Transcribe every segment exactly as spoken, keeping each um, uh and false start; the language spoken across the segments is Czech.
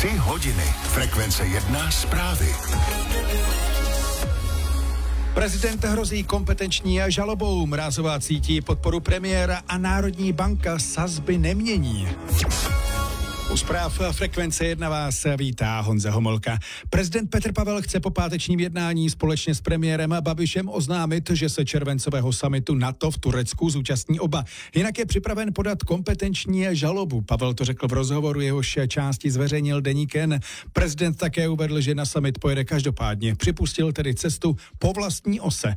Tři hodiny. Frekvence jedna zprávy. Prezident hrozí kompetenční žalobou, Mrázová cítí podporu premiéra a Národní banka sazby nemění. U zpráv Frekvence jedna vás vítá Honza Homolka. Prezident Petr Pavel chce po pátečním jednání společně s premiérem Babišem oznámit, že se červencového summitu NATO v Turecku zúčastní oba. Jinak je připraven podat kompetenční žalobu. Pavel to řekl v rozhovoru, jehož části zveřejnil Deník N. Prezident také uvedl, že na summit pojede každopádně. Připustil tedy cestu po vlastní ose.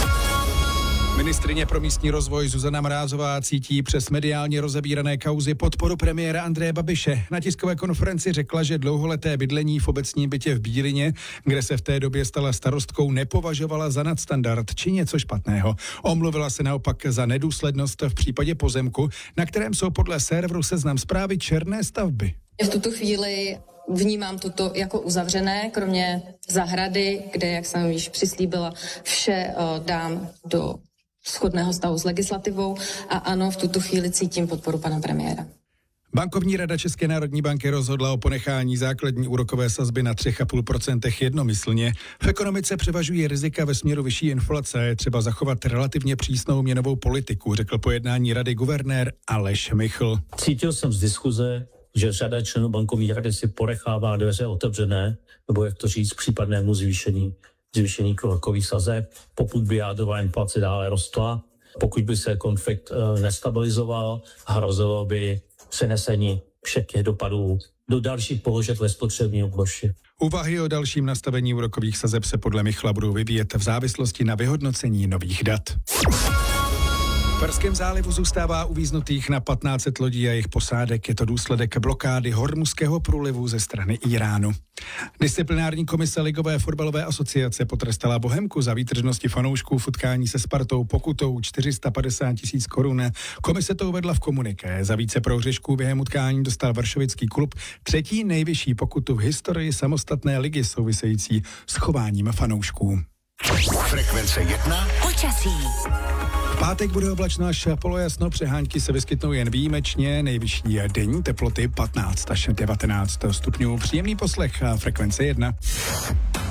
Ministryně pro místní rozvoj Zuzana Mrázová cítí přes mediálně rozebírané kauzy podporu premiéra Andreje Babiše. Na tiskové konferenci řekla, že dlouholeté bydlení v obecním bytě v Bílině, kde se v té době stala starostkou, nepovažovala za nadstandard či něco špatného. Omluvila se naopak za nedůslednost v případě pozemku, na kterém jsou podle serveru Seznam Zprávy černé stavby. V tuto chvíli vnímám toto jako uzavřené, kromě zahrady, kde, jak jsem již přislíbila, vše uh, dám do shodného stavu s legislativou a ano, v tuto chvíli cítím podporu pana premiéra. Bankovní rada České národní banky rozhodla o ponechání základní úrokové sazby na tři celá pět procenta jednomyslně. V ekonomice převažují rizika ve směru vyšší inflace, je třeba zachovat relativně přísnou měnovou politiku, řekl po jednání rady guvernér Aleš Michl. Cítil jsem z diskuze, že řada členů bankovní rady si ponechává dveře otevřené, nebo jak to říct, případnému zvýšení zvýšení úrokových sazeb, pokud by jádrová inflace dále rostla, pokud by se konflikt e, nestabilizoval, hrozilo by přenesení všech těch dopadů do dalších položek ve spotřební oblasti. Úvahy o dalším nastavení úrokových sazeb se podle Michla budou vyvíjet v závislosti na vyhodnocení nových dat. V Perském zálivu zůstává uvíznutých na patnáct set lodí a jejich posádek. Je to důsledek blokády Hormuzského průlivu ze strany Iránu. Disciplinární komise Ligové fotbalové asociace potrestala Bohemku za výtržnosti fanoušků v utkání se Spartou pokutou čtyři sta padesát tisíc korun. Komise to uvedla v komuniké. Za více prohřešků během utkání dostal Vršovický klub třetí nejvyšší pokutu v historii samostatné ligy související s chováním fanoušků. Frekvence jedna. Počasí. V pátek bude oblačno až polojasno, přehánky se vyskytnou jen výjimečně, nejvyšší denní teploty patnáct až devatenáct stupňů. Příjemný poslech Frekvence jedna.